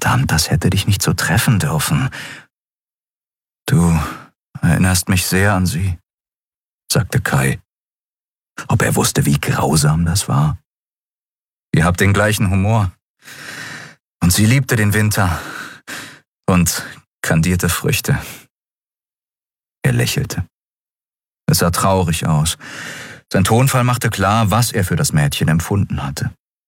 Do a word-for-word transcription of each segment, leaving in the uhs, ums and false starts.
Verdammt, das hätte dich nicht so treffen dürfen. Du erinnerst mich sehr an sie, sagte Kai. Ob er wusste, wie grausam das war? Ihr habt den gleichen Humor. Und sie liebte den Winter und kandierte Früchte. Er lächelte. Es sah traurig aus. Sein Tonfall machte klar, was er für das Mädchen empfunden hatte.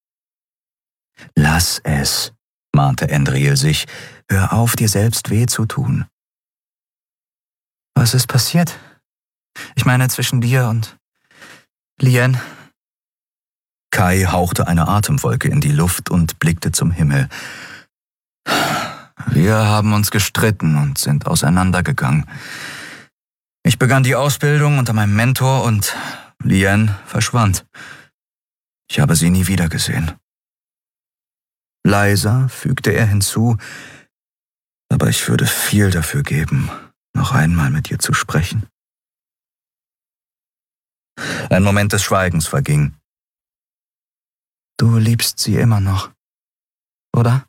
Lass es, mahnte Endril sich. Hör auf, dir selbst weh zu tun. Was ist passiert? Ich meine, zwischen dir und Lien? Kai hauchte eine Atemwolke in die Luft und blickte zum Himmel. Wir haben uns gestritten und sind auseinandergegangen. Ich begann die Ausbildung unter meinem Mentor und Lien verschwand. Ich habe sie nie wiedergesehen. Leiser fügte er hinzu, aber ich würde viel dafür geben, noch einmal mit ihr zu sprechen. Ein Moment des Schweigens verging. Du liebst sie immer noch, oder?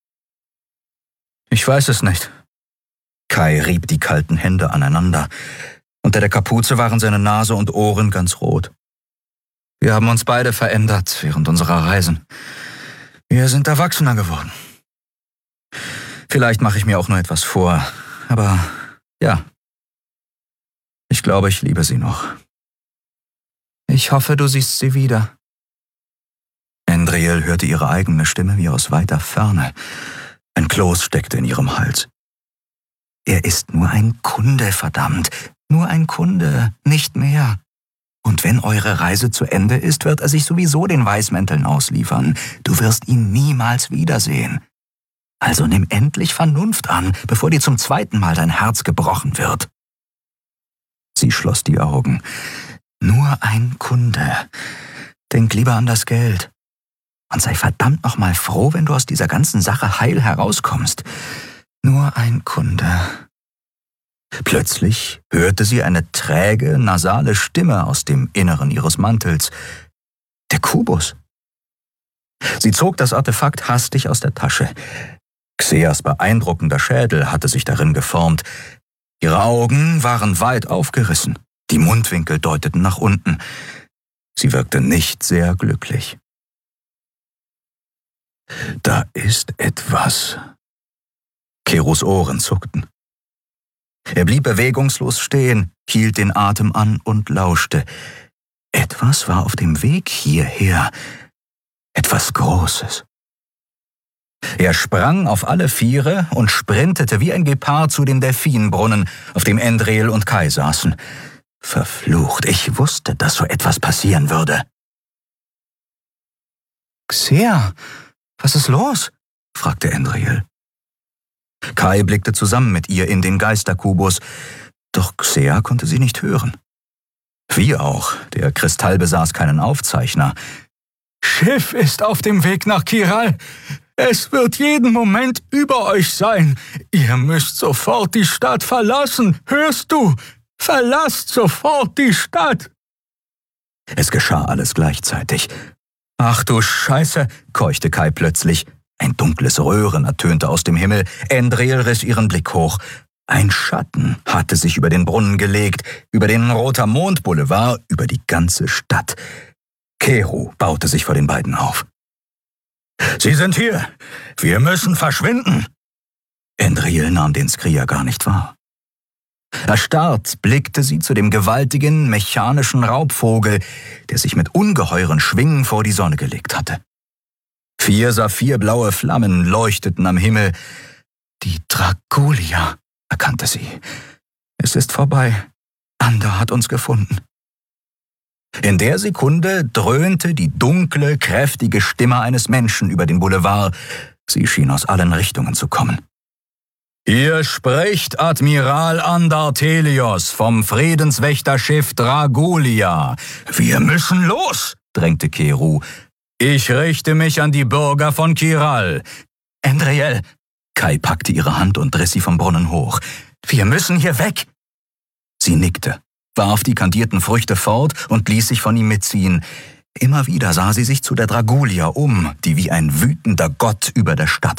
Ich weiß es nicht. Kai rieb die kalten Hände aneinander. Unter der Kapuze waren seine Nase und Ohren ganz rot. Wir haben uns beide verändert während unserer Reisen. Wir sind erwachsener geworden. Vielleicht mache ich mir auch nur etwas vor, aber ja, ich glaube, ich liebe sie noch. Ich hoffe, du siehst sie wieder. Endril hörte ihre eigene Stimme wie aus weiter Ferne. Ein Kloß steckte in ihrem Hals. Er ist nur ein Kunde, verdammt. Nur ein Kunde, nicht mehr. Und wenn eure Reise zu Ende ist, wird er sich sowieso den Weißmänteln ausliefern. Du wirst ihn niemals wiedersehen. Also nimm endlich Vernunft an, bevor dir zum zweiten Mal dein Herz gebrochen wird. Sie schloss die Augen. Nur ein Kunde. Denk lieber an das Geld. Und sei verdammt nochmal froh, wenn du aus dieser ganzen Sache heil herauskommst. Nur ein Kunde. Plötzlich hörte sie eine träge, nasale Stimme aus dem Inneren ihres Mantels. Der Kubus. Sie zog das Artefakt hastig aus der Tasche. Xeas beeindruckender Schädel hatte sich darin geformt. Ihre Augen waren weit aufgerissen. Die Mundwinkel deuteten nach unten. Sie wirkte nicht sehr glücklich. Da ist etwas. Keros Ohren zuckten. Er blieb bewegungslos stehen, hielt den Atem an und lauschte. Etwas war auf dem Weg hierher. Etwas Großes. Er sprang auf alle Viere und sprintete wie ein Gepard zu dem Delfinbrunnen, auf dem Endril und Kai saßen. Verflucht, ich wusste, dass so etwas passieren würde. Xea, was ist los? Fragte Endril. Kai blickte zusammen mit ihr in den Geisterkubus, doch Xea konnte sie nicht hören. Wie auch, der Kristall besaß keinen Aufzeichner. Schiff ist auf dem Weg nach Kiral. Es wird jeden Moment über euch sein. Ihr müsst sofort die Stadt verlassen. Hörst du? Verlasst sofort die Stadt! Es geschah alles gleichzeitig. Ach du Scheiße, keuchte Kai plötzlich. Ein dunkles Röhren ertönte aus dem Himmel. Endril riss ihren Blick hoch. Ein Schatten hatte sich über den Brunnen gelegt, über den Roter Mond Boulevard, über die ganze Stadt. Kero baute sich vor den beiden auf. »Sie sind hier! Wir müssen verschwinden!« Endril nahm den Skrier gar nicht wahr. Erstarrt blickte sie zu dem gewaltigen, mechanischen Raubvogel, der sich mit ungeheuren Schwingen vor die Sonne gelegt hatte. Vier saphirblaue Flammen leuchteten am Himmel. Die Dragulia, erkannte sie. Es ist vorbei. Ander hat uns gefunden. In der Sekunde dröhnte die dunkle, kräftige Stimme eines Menschen über den Boulevard. Sie schien aus allen Richtungen zu kommen. »Hier spricht Admiral Andartelios vom Friedenswächterschiff Dragulia. Wir müssen los«, drängte Keru. »Ich richte mich an die Bürger von Kiral.« »Endril!« Kai packte ihre Hand und riss sie vom Brunnen hoch. »Wir müssen hier weg!« Sie nickte, warf die kandierten Früchte fort und ließ sich von ihm mitziehen. Immer wieder sah sie sich zu der Dragulia um, die wie ein wütender Gott über der Stadt